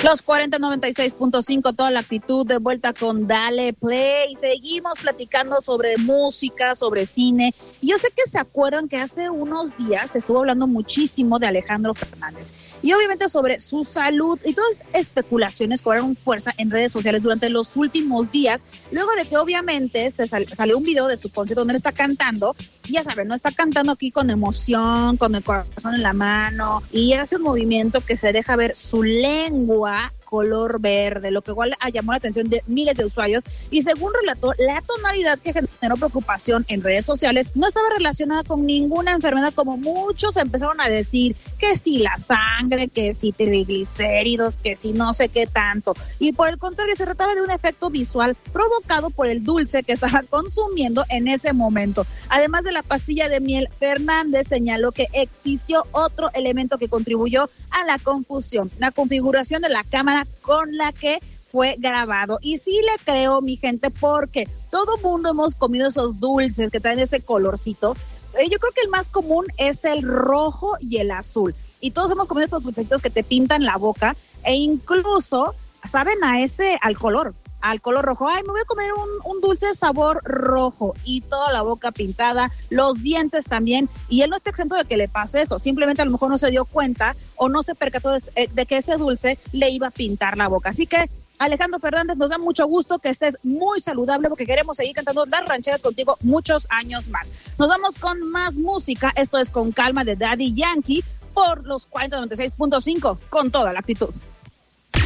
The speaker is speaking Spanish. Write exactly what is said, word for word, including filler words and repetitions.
Los cuarenta noventa y seis punto cinco, toda la actitud de vuelta con Dale Play. Seguimos platicando sobre música, sobre cine. Y yo sé que se acuerdan que hace unos días se estuvo hablando muchísimo de Alejandro Fernández. Y obviamente sobre su salud y todas estas especulaciones cobraron fuerza en redes sociales durante los últimos días. Luego de que obviamente se sal, salió un video de su concierto donde él está cantando. Ya saben, no está cantando aquí con emoción, con el corazón en la mano. Y hace un movimiento que se deja ver su lengua color verde, lo que igual llamó la atención de miles de usuarios. Y según relató, la tonalidad que generó preocupación en redes sociales no estaba relacionada con ninguna enfermedad, como muchos empezaron a decir, que si la sangre, que si triglicéridos, que si no sé qué tanto. Y por el contrario, se trataba de un efecto visual provocado por el dulce que estaba consumiendo en ese momento. Además de la pastilla de miel, Fernández señaló que existió otro elemento que contribuyó a la confusión, la configuración de la cámara con la que fue grabado. Y sí le creo, mi gente, porque todo mundo hemos comido esos dulces que traen ese colorcito. Eh, yo creo que el más común es el rojo y el azul. Y todos hemos comido estos dulcecitos que te pintan la boca e incluso saben a ese, al color, al color rojo. Ay, me voy a comer un, un dulce sabor rojo y toda la boca pintada, los dientes también. Y él no está exento de que le pase eso. Simplemente a lo mejor no se dio cuenta o no se percató de, de que ese dulce le iba a pintar la boca. Así que, Alejandro Fernández, nos da mucho gusto que estés muy saludable porque queremos seguir cantando las rancheras contigo muchos años más. Nos vamos con más música. Esto es Con Calma de Daddy Yankee por los cuarenta noventa y seis punto cinco con toda la actitud.